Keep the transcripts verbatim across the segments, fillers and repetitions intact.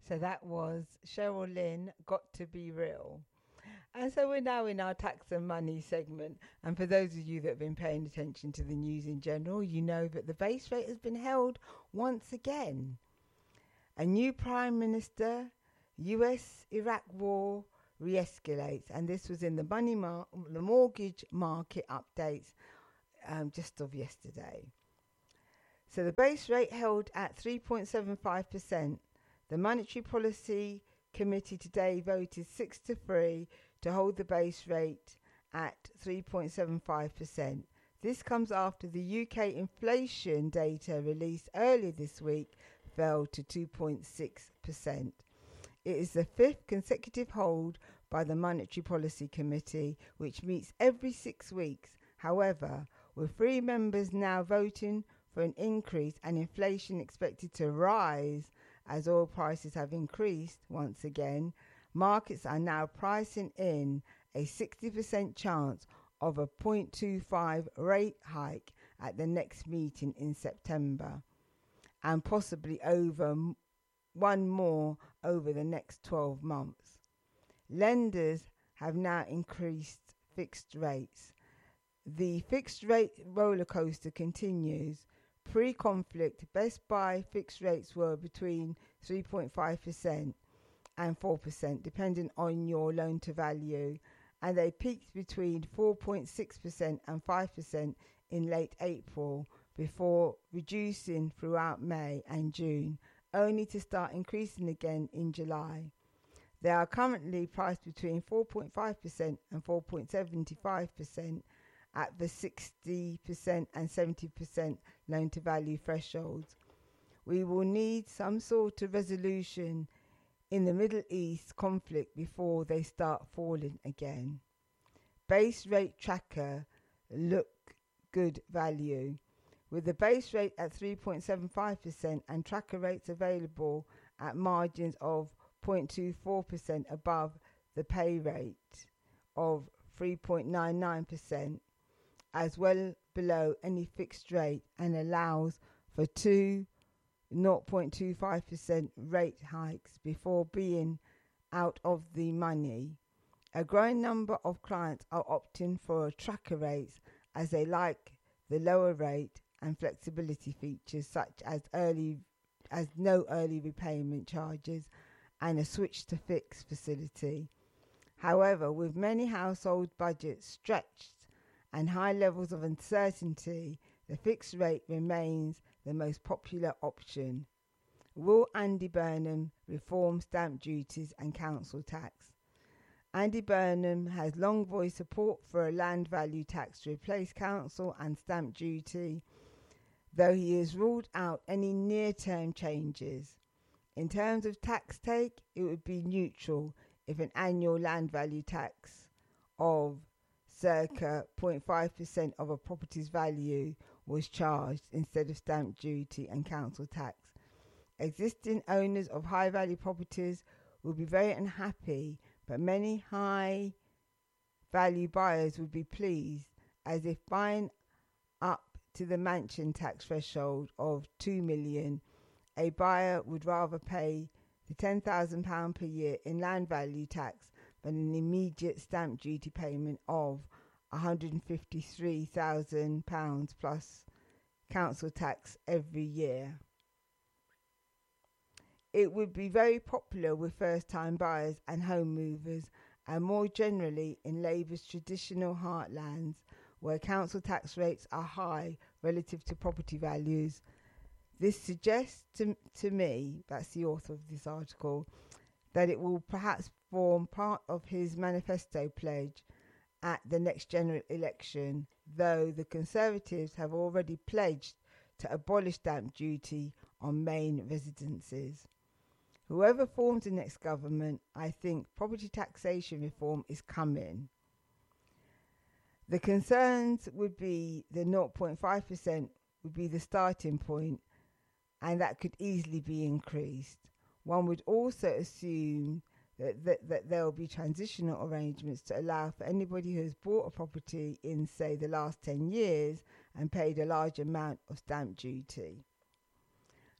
So that was Cheryl Lynn, Got to Be Real. And so we're now in our tax and money segment. And for those of you that have been paying attention to the news in general, you know that the base rate has been held once again. A new prime minister, U S Iraq war re-escalates, and this was in the money mar- the mortgage market updates um, just of yesterday. So the base rate held at three point seven five percent. The Monetary Policy Committee today voted six to three to hold the base rate at three point seven five percent. This comes after the U K inflation data released earlier this week fell to two point six percent. It is the fifth consecutive hold by the Monetary Policy Committee, which meets every six weeks. However, with three members now voting for an increase and inflation expected to rise as oil prices have increased once again, markets are now pricing in a sixty percent chance of a zero point two five rate hike at the next meeting in September, and possibly over one more over the next twelve months. Lenders have now increased fixed rates. The fixed rate roller coaster continues. Pre-conflict, Best Buy fixed rates were between three point five percent and four percent, depending on your loan to value, and they peaked between four point six percent and five percent in late April before reducing throughout May and June, only to start increasing again in July. They are currently priced between four point five percent and four point seven five percent at the sixty percent and seventy percent loan to value thresholds. We will need some sort of resolution in the Middle East conflict before they start falling again. Base rate tracker look good value. With the base rate at three point seven five percent and tracker rates available at margins of zero point two four percent above the pay rate of three point nine nine percent, as well below any fixed rate, and allows for two zero point two five percent rate hikes before being out of the money. A growing number of clients are opting for tracker rates as they like the lower rate and flexibility features such as early as no early repayment charges and a switch to fixed facility. However, with many household budgets stretched and high levels of uncertainty, the fixed rate remains the most popular option. Will Andy Burnham reform stamp duties and council tax? Andy Burnham has long voiced support for a land value tax to replace council and stamp duty, though he has ruled out any near-term changes. In terms of tax take, it would be neutral if an annual land value tax of circa zero point five percent of a property's value was charged instead of stamp duty and council tax. Existing owners of high value properties will be very unhappy, but many high value buyers would be pleased, as if buying up to the mansion tax threshold of two million, a buyer would rather pay the ten thousand pounds per year in land value tax than an immediate stamp duty payment of one hundred fifty-three thousand pounds plus council tax every year. It would be very popular with first-time buyers and home movers, and more generally in Labour's traditional heartlands, where council tax rates are high relative to property values. This suggests to, to me, that's the author of this article, that it will perhaps form part of his manifesto pledge at the next general election, though the Conservatives have already pledged to abolish stamp duty on main residences. Whoever forms the next government, I think property taxation reform is coming. The concerns would be the zero point five percent would be the starting point, and that could easily be increased. One would also assume that, that, that there will be transitional arrangements to allow for anybody who has bought a property in, say, the last ten years and paid a large amount of stamp duty.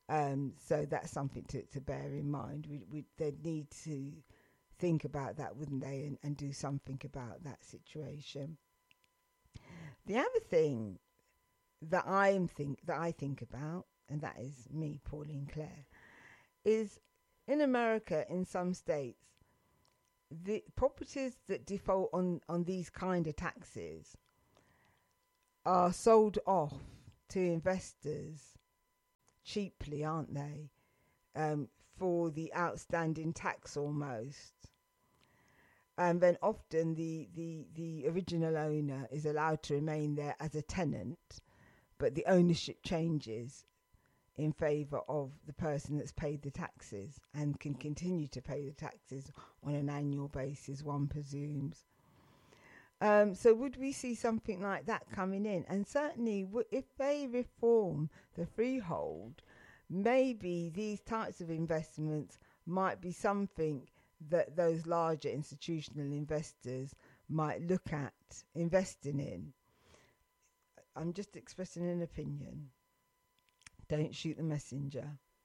Um, so that's something to, to bear in mind. We, we they need to think about that, wouldn't they, and, and do something about that situation. The other thing that I'm think that I think about, and that is me, Pauline Clare, is in America, in some states, the properties that default on, on these kind of taxes are sold off to investors cheaply, aren't they? Um, for the outstanding tax almost. And then often the, the, the original owner is allowed to remain there as a tenant, but the ownership changes in favour of the person that's paid the taxes and can continue to pay the taxes on an annual basis, one presumes. Um, so would we see something like that coming in? And certainly w- if they reform the freehold, maybe these types of investments might be something that those larger institutional investors might look at investing in. I'm just expressing an opinion. Don't shoot the messenger.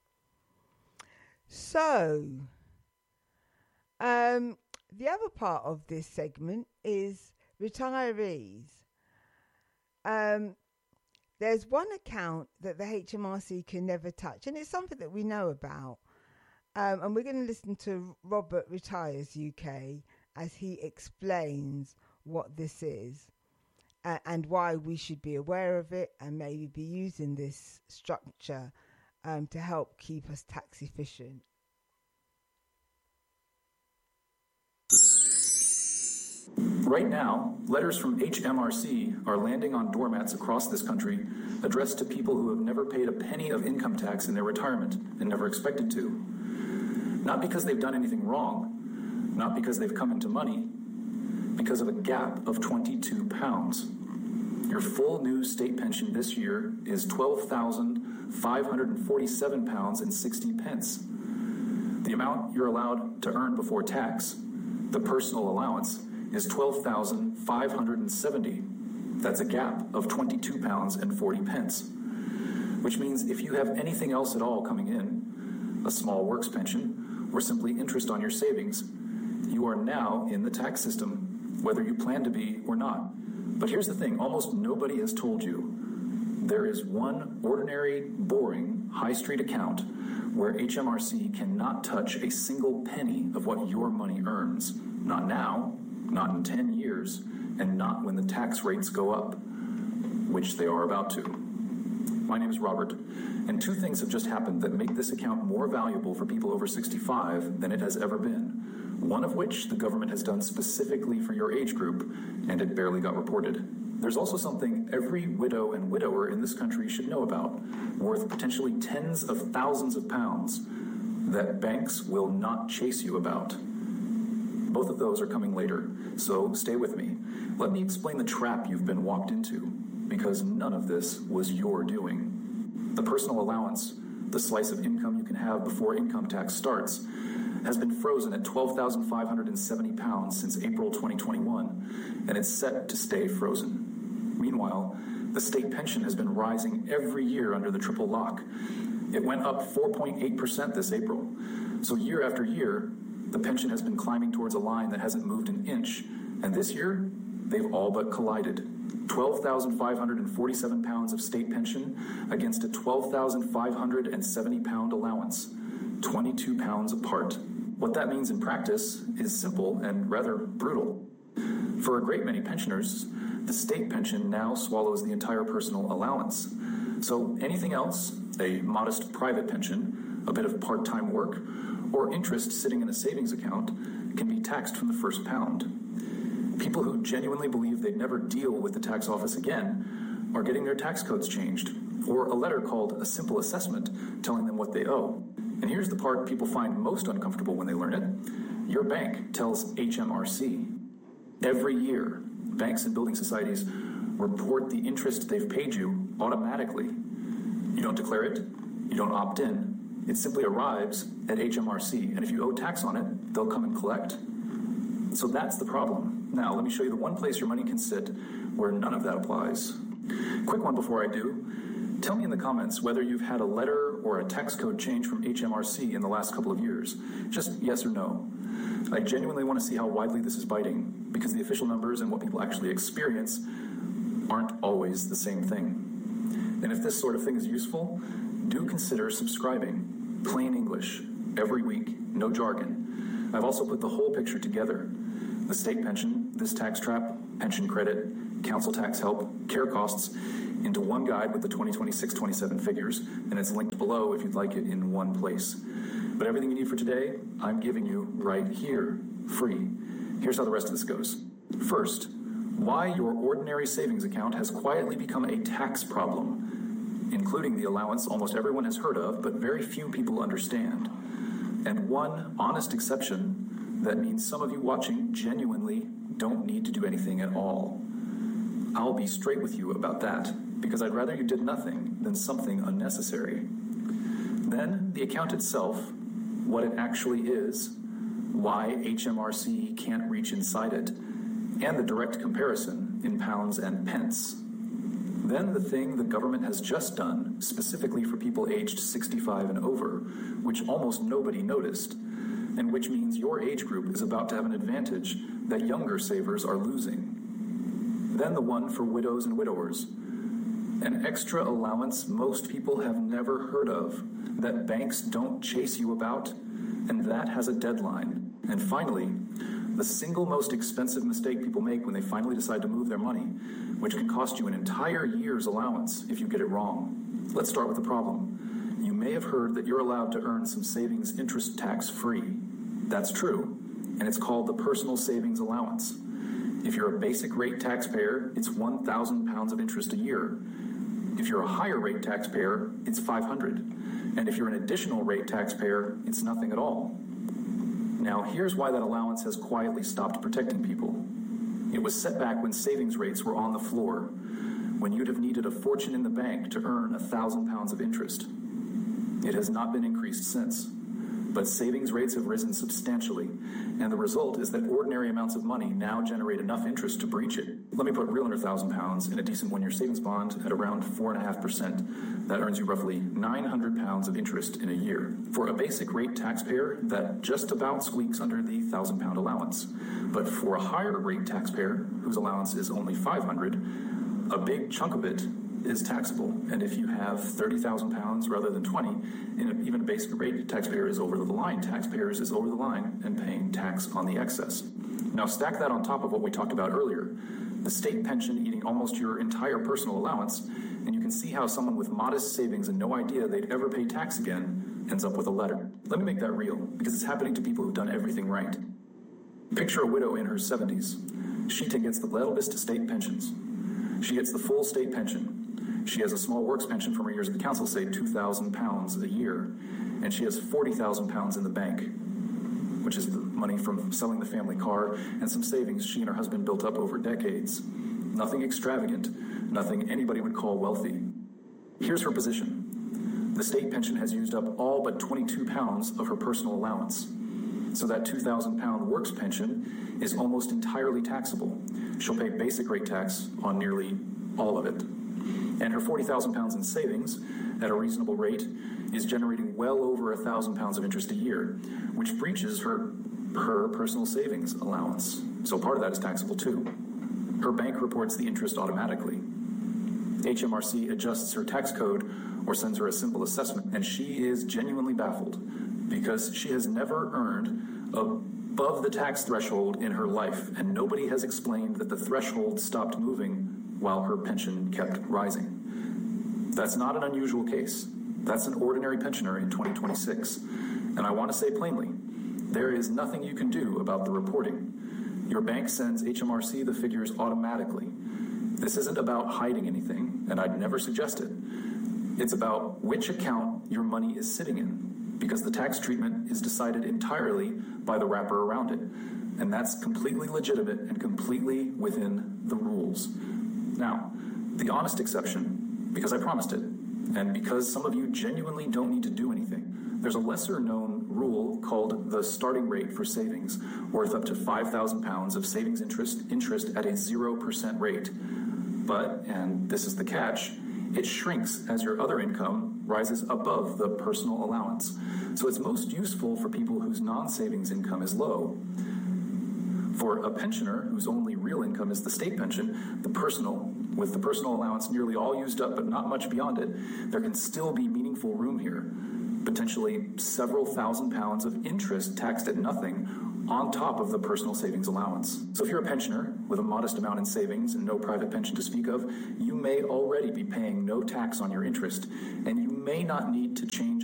So, um, the other part of this segment is retirees. Um, there's one account that the H M R C can never touch, and it's something that we know about. Um, and we're going to listen to Robert Retires U K as he explains what this is uh, and why we should be aware of it and maybe be using this structure um, to help keep us tax efficient. Right now, letters from H M R C are landing on doormats across this country addressed to people who have never paid a penny of income tax in their retirement and never expected to. Not because they've done anything wrong, not because they've come into money, because of a gap of twenty-two pounds. Your full new state pension this year is twelve thousand five hundred forty-seven pounds and sixty pence. The amount you're allowed to earn before tax, the personal allowance, is twelve thousand five hundred seventy. That's a gap of twenty-two pounds and forty pence. Which means if you have anything else at all coming in, a small works pension, or simply interest on your savings, you are now in the tax system, whether you plan to be or not. But here's the thing, almost nobody has told you. There is one ordinary, boring, high street account where H M R C cannot touch a single penny of what your money earns. Not now, not in ten years, and not when the tax rates go up, which they are about to. My name is Robert, and two things have just happened that make this account more valuable for people over sixty-five than it has ever been. One of which the government has done specifically for your age group, and it barely got reported. There's also something every widow and widower in this country should know about, worth potentially tens of thousands of pounds, that banks will not chase you about. Both of those are coming later, so stay with me. Let me explain the trap you've been walked into, because none of this was your doing. The personal allowance, the slice of income you can have before income tax starts, has been frozen at twelve thousand five hundred seventy pounds since April twenty twenty-one, and it's set to stay frozen. Meanwhile, the state pension has been rising every year under the triple lock. It went up four point eight percent this April. So year after year, the pension has been climbing towards a line that hasn't moved an inch, and this year, they've all but collided. twelve thousand five hundred forty-seven pounds of state pension against a twelve thousand five hundred seventy pound allowance, twenty-two pounds apart. What that means in practice is simple and rather brutal. For a great many pensioners, the state pension now swallows the entire personal allowance. So anything else, a modest private pension, a bit of part-time work, or interest sitting in a savings account, can be taxed from the first pound. People who genuinely believe they'd never deal with the tax office again are getting their tax codes changed, or a letter called a simple assessment telling them what they owe. And here's the part people find most uncomfortable when they learn it. Your bank tells H M R C. Every year, banks and building societies report the interest they've paid you automatically. You don't declare it, you don't opt in. It simply arrives at H M R C, and if you owe tax on it, they'll come and collect. So that's the problem. Now, let me show you the one place your money can sit where none of that applies. Quick one before I do. Tell me in the comments whether you've had a letter or a tax code change from H M R C in the last couple of years? Just yes or no. I genuinely want to see how widely this is biting, because the official numbers and what people actually experience aren't always the same thing. And if this sort of thing is useful, do consider subscribing. Plain English, every week, no jargon. I've also put the whole picture together. The state pension, this tax trap, pension credit, council tax help, care costs, into one guide with the twenty twenty-six twenty-seven figures, and it's linked below if you'd like it in one place. But everything you need for today, I'm giving you right here, free. Here's how the rest of this goes. First, why your ordinary savings account has quietly become a tax problem, including the allowance almost everyone has heard of, but very few people understand. And one honest exception that means some of you watching genuinely don't need to do anything at all. I'll be straight with you about that, because I'd rather you did nothing than something unnecessary. Then, the account itself, what it actually is, why H M R C can't reach inside it, and the direct comparison in pounds and pence. Then the thing the government has just done, specifically for people aged sixty-five and over, which almost nobody noticed, and which means your age group is about to have an advantage that younger savers are losing. Then the one for widows and widowers, an extra allowance most people have never heard of, that banks don't chase you about, and that has a deadline. And finally, the single most expensive mistake people make when they finally decide to move their money, which can cost you an entire year's allowance if you get it wrong. Let's start with the problem. You may have heard that you're allowed to earn some savings interest tax free. That's true, and it's called the personal savings allowance. If you're a basic rate taxpayer, it's one thousand pounds of interest a year. If you're a higher rate taxpayer, it's five hundred. And if you're an additional rate taxpayer, it's nothing at all. Now, here's why that allowance has quietly stopped protecting people. It was set back when savings rates were on the floor, when you'd have needed a fortune in the bank to earn a thousand pounds of interest. It has not been increased since, but savings rates have risen substantially, and the result is that ordinary amounts of money now generate enough interest to breach it. Let me put real one hundred thousand pounds in a decent one-year savings bond at around four point five percent. That earns you roughly nine hundred pounds of interest in a year. For a basic rate taxpayer, that just about squeaks under the one thousand pound allowance. But for a higher rate taxpayer, whose allowance is only five hundred, a big chunk of it is taxable. And if you have thirty thousand pounds rather than twenty, and even a basic rate taxpayer is over the line, taxpayers is over the line and paying tax on the excess. Now stack that on top of what we talked about earlier, the state pension eating almost your entire personal allowance, and you can see how someone with modest savings and no idea they'd ever pay tax again ends up with a letter. Let me make that real, because it's happening to people who've done everything right. Picture a widow in her seventies. She gets the Little Vista state pensions. She gets the full state pension. She has a small works pension from her years at the council, say two thousand pounds a year, and she has forty thousand pounds in the bank, which is the money from selling the family car and some savings she and her husband built up over decades. Nothing extravagant, nothing anybody would call wealthy. Here's her position. The state pension has used up all but twenty-two pounds of her personal allowance. So that two thousand pound works pension is almost entirely taxable. She'll pay basic rate tax on nearly all of it. And her forty thousand pounds in savings at a reasonable rate is generating well over one thousand pounds of interest a year, which breaches her, her personal savings allowance. So part of that is taxable too. Her bank reports the interest automatically. H M R C adjusts her tax code or sends her a simple assessment, and she is genuinely baffled because she has never earned above the tax threshold in her life, and nobody has explained that the threshold stopped moving while her pension kept rising. That's not an unusual case. That's an ordinary pensioner in twenty twenty-six. And I want to say plainly, there is nothing you can do about the reporting. Your bank sends H M R C the figures automatically. This isn't about hiding anything, and I'd never suggest it. It's about which account your money is sitting in, because the tax treatment is decided entirely by the wrapper around it. And that's completely legitimate and completely within the rules. Now, the honest exception, because I promised it, and because some of you genuinely don't need to do anything, there's a lesser known rule called the starting rate for savings, worth up to five thousand pounds of savings interest, interest at a zero percent rate. But, and this is the catch, it shrinks as your other income rises above the personal allowance. So it's most useful for people whose non-savings income is low. For a pensioner whose only real income is the state pension, the personal, with the personal allowance nearly all used up but not much beyond it, there can still be meaningful room here. Potentially several thousand pounds of interest taxed at nothing on top of the personal savings allowance. So if you're a pensioner with a modest amount in savings and no private pension to speak of, you may already be paying no tax on your interest, and you may not need to change a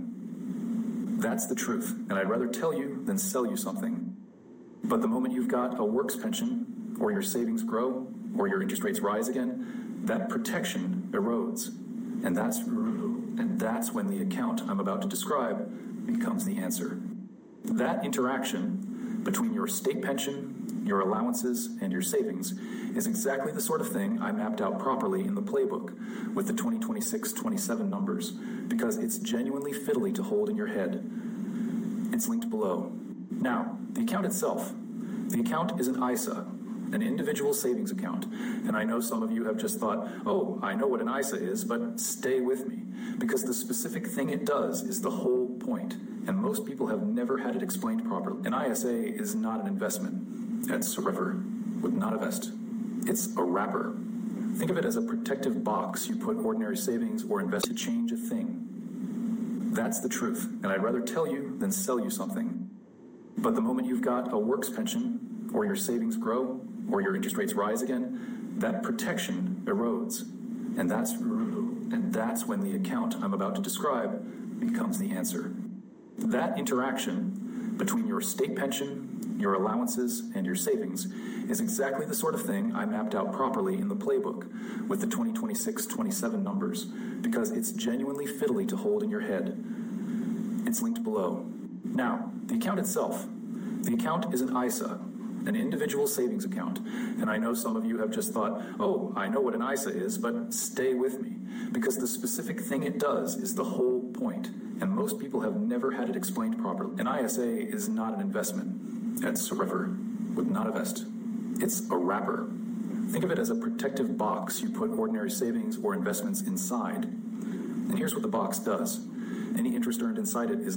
thing. That's the truth, and I'd rather tell you than sell you something. But the moment you've got a works pension, or your savings grow, or your interest rates rise again, that protection erodes. And that's, and that's when the account I'm about to describe becomes the answer. That interaction between your state pension, your allowances, and your savings is exactly the sort of thing I mapped out properly in the playbook with the twenty twenty-six twenty-seven numbers, because it's genuinely fiddly to hold in your head. It's linked below. Now, the account itself. The account is an I S A, an individual savings account. And I know some of you have just thought, oh, I know what an I S A is, but stay with me, because the specific thing it does is the whole point, and most people have never had it explained properly. An I S A is not an investment. It's a river with not a vest. It's a wrapper. Think of it as a protective box you put ordinary savings or invest to change a thing. That's the truth, and I'd rather tell you than sell you something. But the moment you've got a works pension, or your savings grow, or your interest rates rise again, that protection erodes. And that's, and that's when the account I'm about to describe becomes the answer. That interaction between your state pension, your allowances, and your savings is exactly the sort of thing I mapped out properly in the playbook with the twenty twenty-six twenty-seven numbers, because it's genuinely fiddly to hold in your head. It's linked below. Now, the account itself. The account is an I S A, an individual savings account. And I know some of you have just thought, oh, I know what an I S A is, but stay with me, because the specific thing it does is the whole point, and most people have never had it explained properly. An I S A is not an investment. It's a river with not a vest. It's a wrapper. Think of it as a protective box you put ordinary savings or investments inside. And here's what the box does. Any interest earned inside it is